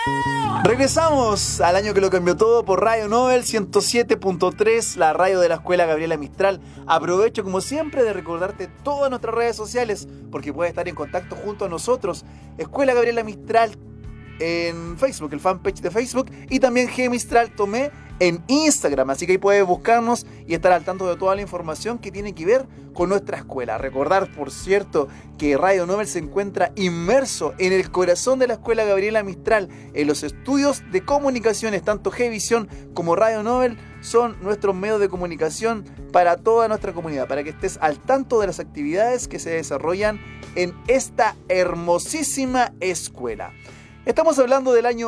Regresamos al año que lo cambió todo por Radio Nobel 107.3, la radio de la Escuela Gabriela Mistral. Aprovecho como siempre de recordarte todas nuestras redes sociales porque puedes estar en contacto junto a nosotros. Escuela Gabriela Mistral en Facebook, el fanpage de Facebook, y también G Mistral Tomé en Instagram, así que ahí puedes buscarnos y estar al tanto de toda la información que tiene que ver con nuestra escuela. Recordar, por cierto, que Radio Nobel se encuentra inmerso en el corazón de la Escuela Gabriela Mistral, en los estudios de comunicaciones, tanto Gvisión como Radio Nobel son nuestros medios de comunicación para toda nuestra comunidad, para que estés al tanto de las actividades que se desarrollan en esta hermosísima escuela. Estamos hablando del año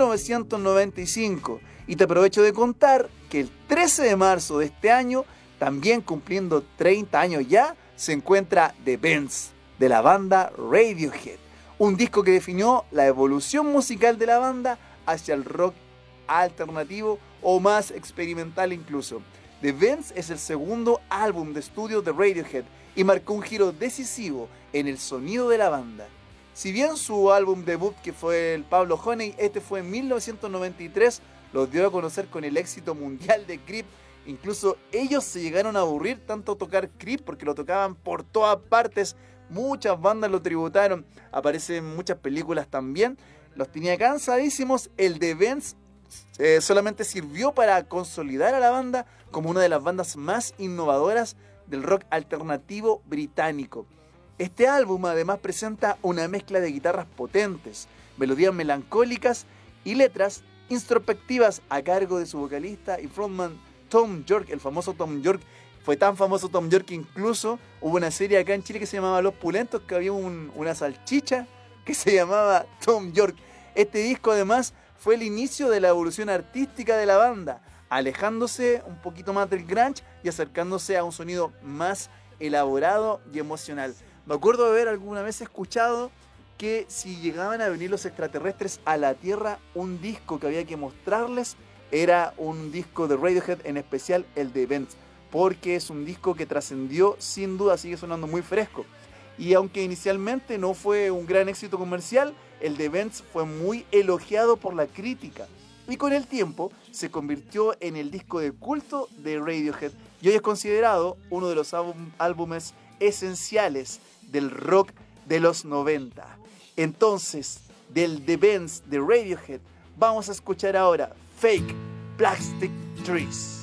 1995 y te aprovecho de contar que el 13 de marzo de este año, también cumpliendo 30 años ya, se encuentra The Bends, de la banda Radiohead. Un disco que definió la evolución musical de la banda hacia el rock alternativo o más experimental incluso. The Bends es el segundo álbum de estudio de Radiohead y marcó un giro decisivo en el sonido de la banda. Si bien su álbum debut, que fue el Pablo Honey, este fue en 1993, los dio a conocer con el éxito mundial de Creep. Incluso ellos se llegaron a aburrir tanto tocar Creep porque lo tocaban por todas partes. Muchas bandas lo tributaron, aparece en muchas películas también. Los tenía cansadísimos. El The Bends solamente sirvió para consolidar a la banda como una de las bandas más innovadoras del rock alternativo británico. Este álbum además presenta una mezcla de guitarras potentes, melodías melancólicas y letras introspectivas a cargo de su vocalista y frontman Thom Yorke, el famoso Thom Yorke. Fue tan famoso Thom Yorke que incluso hubo una serie acá en Chile que se llamaba Los Pulentos, que había una salchicha que se llamaba Thom Yorke. Este disco además fue el inicio de la evolución artística de la banda, alejándose un poquito más del grunge y acercándose a un sonido más elaborado y emocional. Me acuerdo de haber alguna vez escuchado que si llegaban a venir los extraterrestres a la Tierra, un disco que había que mostrarles era un disco de Radiohead, en especial el de Bends, porque es un disco que trascendió, sin duda sigue sonando muy fresco. Y aunque inicialmente no fue un gran éxito comercial, el de Bends fue muy elogiado por la crítica. Y con el tiempo se convirtió en el disco de culto de Radiohead y hoy es considerado uno de los álbumes esenciales del rock de los 90. Entonces, del The Bends de Radiohead, vamos a escuchar ahora Fake Plastic Trees.